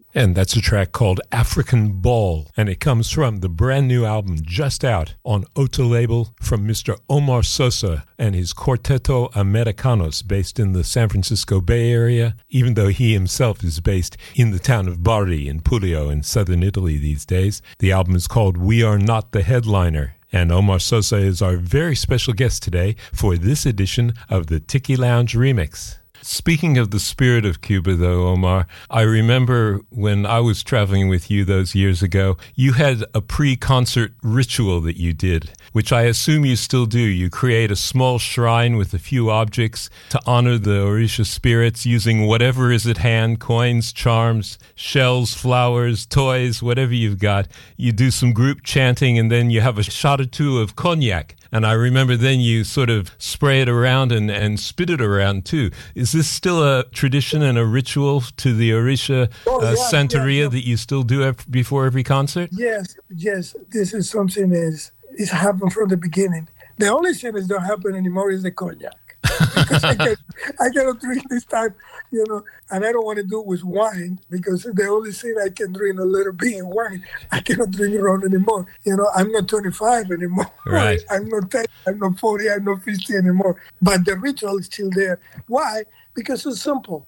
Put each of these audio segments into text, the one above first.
And that's a track called African Ball, and it comes from the brand new album just out on Ota label from Mr. Omar Sosa and his Quarteto Americanos, based in the San Francisco Bay Area, even though he himself is based in the town of Bari in Puglia in southern Italy these days. The album is called We Are Not the Headliner, and Omar Sosa is our very special guest today for this edition of the Tiki Lounge Remix. Speaking of the spirit of Cuba, though, Omar, I remember when I was traveling with you those years ago, you had a pre-concert ritual that you did, which I assume you still do. You create a small shrine with a few objects to honor the Orisha spirits using whatever is at hand, coins, charms, shells, flowers, toys, whatever you've got. You do some group chanting, and then you have a shot or two of cognac. And I remember then you sort of spray it around and spit it around too. Is this still a tradition and a ritual to the Orisha Santeria that you still do before every concert? Yes. This is something it's happened from the beginning. The only thing that don't happen anymore is the cognac. Because I cannot drink this time, and I don't want to do it with wine because the only thing I can drink a little bit of wine. I cannot drink rum anymore. I'm not 25 anymore. Right. I'm not 10, I'm not 40, I'm not 50 anymore. But the ritual is still there. Why? Because it's simple.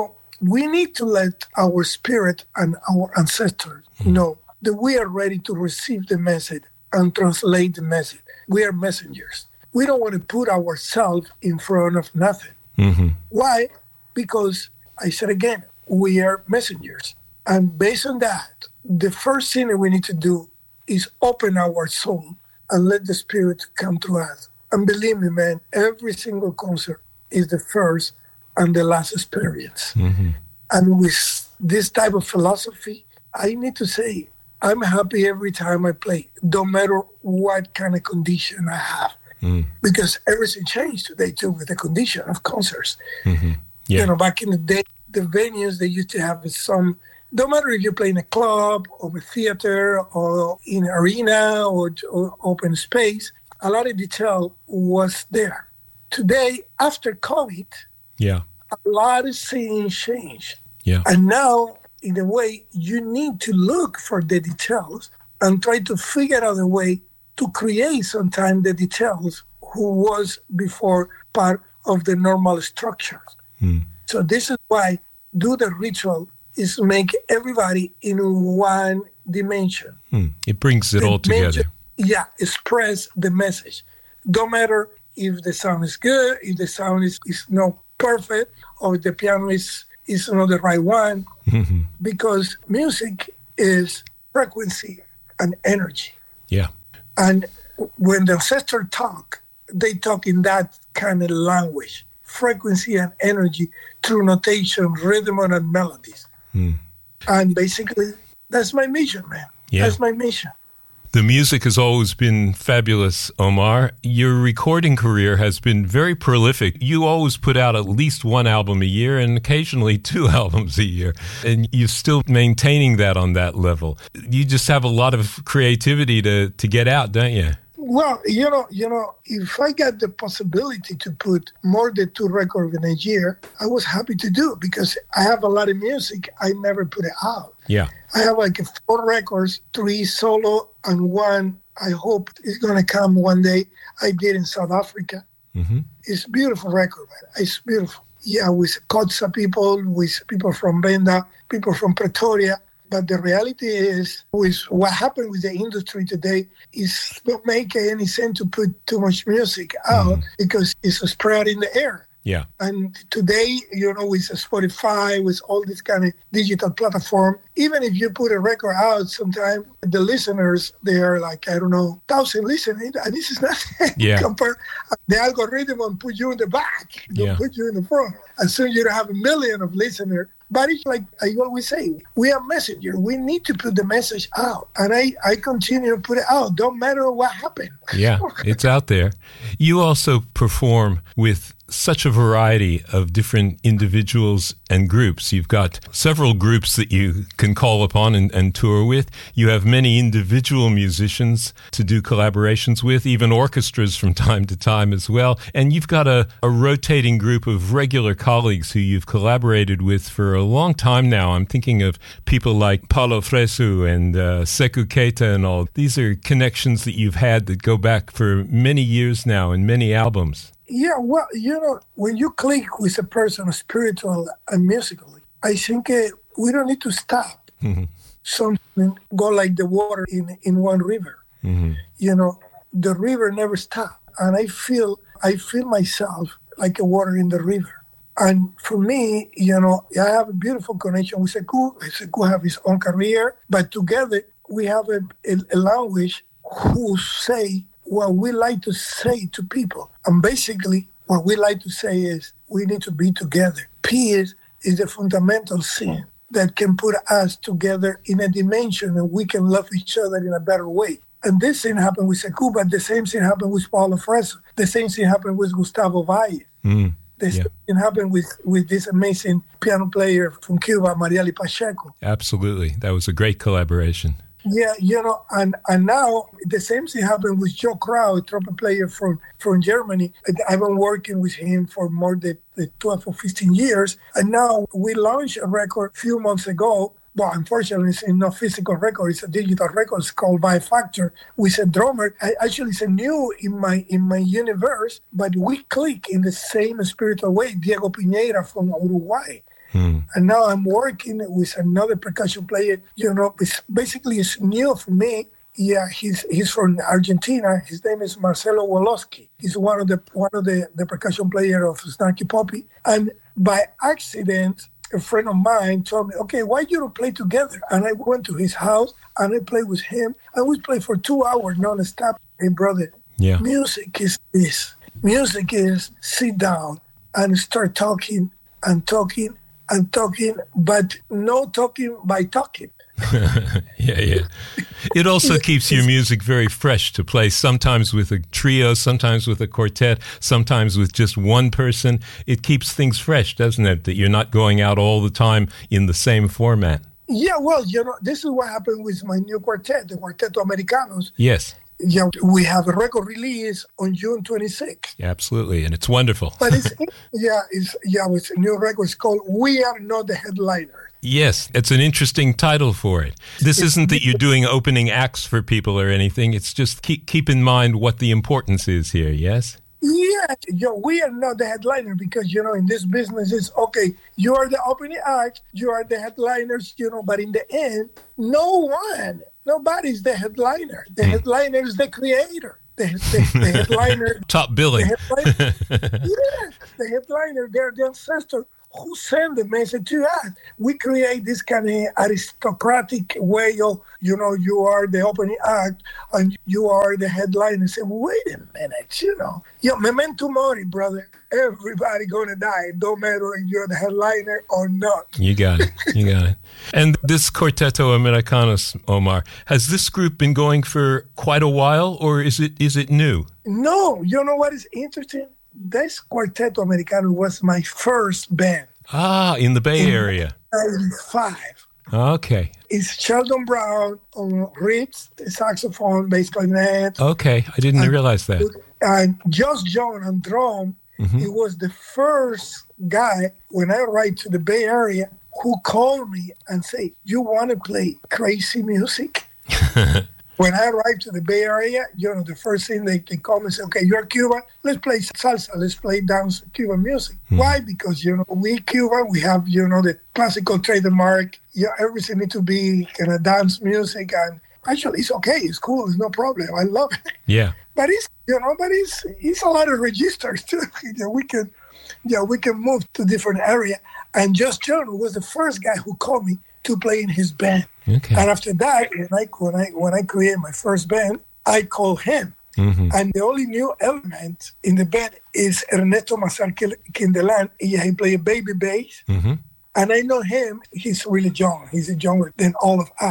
We need to let our spirit and our ancestors know that we are ready to receive the message and translate the message. We are messengers. We don't want to put ourselves in front of nothing. Mm-hmm. Why? Because, I said again, we are messengers. And based on that, the first thing that we need to do is open our soul and let the spirit come to us. And believe me, man, every single concert is the first and the last experience. Mm-hmm. And with this type of philosophy, I need to say, I'm happy every time I play, no matter what kind of condition I have. Because everything changed today, too, with the condition of concerts. Mm-hmm. Yeah. Back in the day, the venues, they used to have some, no matter if you play in a club or a theater or in an arena or open space, a lot of detail was there. Today, after COVID, a lot of things changed. Yeah. And now, in a way, you need to look for the details and try to figure out a way to create sometimes the details who was before part of the normal structure. So this is why do the ritual is make everybody in one dimension. It brings it all together. Yeah, express the message. Don't matter if the sound is good, if the sound is not perfect, or the piano is not the right one, because music is frequency and energy. Yeah. And when the ancestors talk, they talk in that kind of language, frequency and energy through notation, rhythm, and melodies. And basically, that's my mission, man. Yeah. That's my mission. The music has always been fabulous, Omar. Your recording career has been very prolific. You always put out at least one album a year and occasionally 2 albums a year. And you're still maintaining that on that level. You just have a lot of creativity to get out, don't you? Well, if I got the possibility to put more than 2 records in a year, I was happy to do it because I have a lot of music. I never put it out. Yeah. I have 4 records, 3 solo, and 1 I hope is going to come one day. I did in South Africa. Mm-hmm. It's a beautiful record, man. It's beautiful. Yeah, with Xhosa people, with people from Benda, people from Pretoria. But the reality is, with what happened with the industry today, is not making any sense to put too much music out because it's spread in the air. Yeah. And today, with Spotify, with all this kind of digital platform, even if you put a record out, sometimes the listeners, they are 1,000 listening, and this is nothing. Yeah. Compared, the algorithm will put you in the back, they'll put you in the front. And soon you have 1 million of listeners. But it's like I always say, we are messengers. We need to put the message out. And I continue to put it out. Don't matter what happened. Yeah, it's out there. You also perform with such a variety of different individuals and groups. You've got several groups that you can call upon and tour with. You have many individual musicians to do collaborations with, even orchestras from time to time as well. And you've got a rotating group of regular colleagues who you've collaborated with for a long time now. I'm thinking of people like Paulo Fresu and Sekou Keita and all. These are connections that you've had that go back for many years now and many albums. Yeah, well, when you click with a person spiritual and musically, I think we don't need to stop. Mm-hmm. Something go like the water in one river. Mm-hmm. The river never stops. And I feel myself like a water in the river. And for me, I have a beautiful connection with Sekou. Sekou have his own career, but together we have a language who say what we like to say to people. And basically, what we like to say is we need to be together. Peace is the fundamental thing that can put us together in a dimension and we can love each other in a better way. And this thing happened with Sekou, but the same thing happened with Paulo Fresu. The same thing happened with Gustavo Valle. The same thing happened with this amazing piano player from Cuba, Marieli Pacheco. Absolutely. That was a great collaboration. Yeah, and now the same thing happened with Joe Crow, a trumpet player from Germany. I've been working with him for more than 12 or 15 years. And now we launched a record a few months ago. Well, unfortunately, it's not physical record. It's a digital record. It's called By Factor with a drummer. Actually, it's a new in my universe, but we click in the same spiritual way. Diego Piñeira from Uruguay. And now I'm working with another percussion player. It's new for me. Yeah, he's from Argentina. His name is Marcelo Woloski. He's one of the percussion player of Snarky Puppy. And by accident, a friend of mine told me, okay, why you don't play together? And I went to his house and I played with him. And we played for 2 hours non-stop. Hey, brother, music is this. Music is sit down and start talking and talking and talking, but no talking by talking. Yeah. It also keeps your music very fresh to play, sometimes with a trio, sometimes with a quartet, sometimes with just one person. It keeps things fresh, doesn't it? That you're not going out all the time in the same format. Yeah, well, this is what happened with my new quartet, the Quarteto Americanos. Yes. Yeah, we have a record release on June 26th. Absolutely, and it's wonderful. But it's a new record. It's called We Are Not the Headliner. Yes, it's an interesting title for it. This isn't that you're doing opening acts for people or anything. It's just keep in mind what the importance is here, yes? Yeah, we are not the headliner because, in this business, it's okay, you are the opening act, you are the headliners, but in the end, nobody's the headliner. The headliner is the creator. The headliner. Top billing. The headliner, they're the ancestor who send the message to us. We create this kind of aristocratic way of, you are the opening act and you are the headliner. Say, wait a minute, memento mori, brother. Everybody gonna die. Don't matter if you're the headliner or not. You got it. And this Quarteto Americanos, Omar, has this group been going for quite a while, or is it new? No, you know what is interesting? This Quarteto Americano was my first band. In the Bay Area. 1995. Okay. It's Sheldon Brown on ribs, saxophone, bass clarinet. Okay, I didn't realize that. And Josh John on drum. He was the first guy when I arrived to the Bay Area who called me and said, you want to play crazy music? When I arrived to the Bay Area, the first thing they call me and say, okay, you're Cuban, let's play salsa, let's play dance Cuban music. Why? Because, we Cuban, we have, the classical trademark, everything needs to be kind of dance music. And actually, it's okay, it's cool, it's no problem, I love it. Yeah. But it's a lot of registers too. We can move to different area. And Josh John was the first guy who called me to play in his band. Okay. And after that, when I created my first band, I called him. And the only new element in the band is Ernesto Mazar Quindelan. He played baby bass. And I know him, he's really young. He's younger than all of us.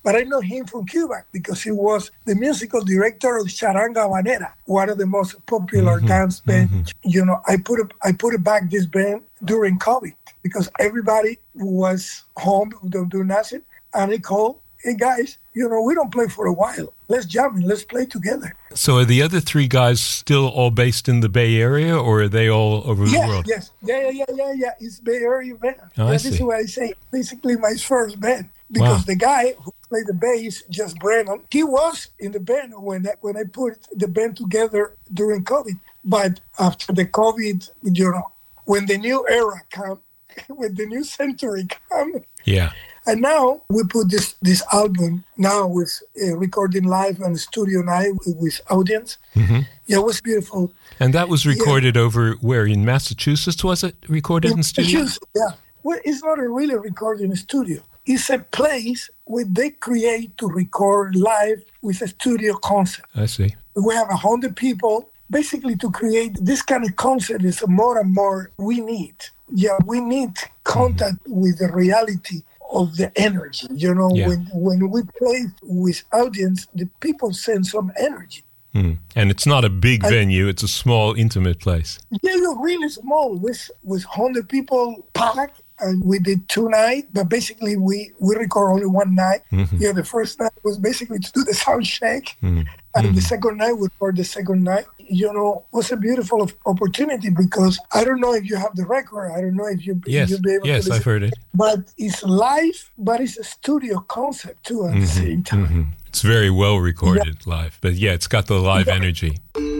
But I know him from Cuba because he was the musical director of Charanga Habanera, one of the most popular dance bands. You know, I put back this band during COVID because everybody was home, don't do nothing. And I called, hey guys, you know, we don't play for a while. Let's jam and let's play together. So are the other three guys still all based in the Bay Area, or are they all over the world? Yes. Yeah. It's Bay Area band. This is what I say. Basically, my first band. Because the guy who played the bass, just Brennan, he was in the band when I put the band together during COVID. But after the COVID, you know, when the new era come, when the new century come, and now we put this album now with recording live and studio night with audience. Yeah, it was beautiful. And that was recorded over where, in Massachusetts? Was it recorded in studio? Yeah. Well, it's not a really recording studio. It's a place where they create to record live with a studio concept. I see. We have 100 people. Basically, to create this kind of concept is more and more we need. Yeah, we need contact with the reality of the energy. You know, when we play with audience, the people send some energy. And it's not a big venue, it's a small, intimate place. Yeah, really small, with 100 people packed. And we did 2 nights, but basically we record only 1 night. Yeah, the first night was basically to do the sound check. And the second night, we recorded the second night. You know, it was a beautiful opportunity because I don't know if you have the record. I don't know if you'll be able to listen. Yes, I've heard it. But it's live, but it's a studio concept too at the same time. It's very well recorded live. But yeah, it's got the live energy.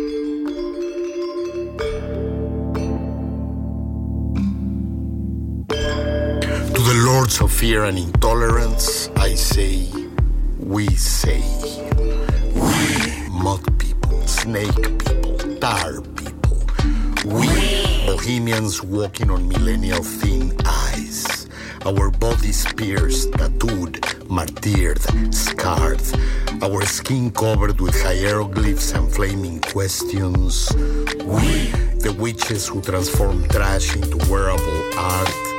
To the lords of fear and intolerance, I say, we say. We, mud people, snake people, tar people. We, bohemians walking on millennial thin ice. Our bodies pierced, tattooed, martyred, scarred. Our skin covered with hieroglyphs and flaming questions. We, the witches who transform trash into wearable art.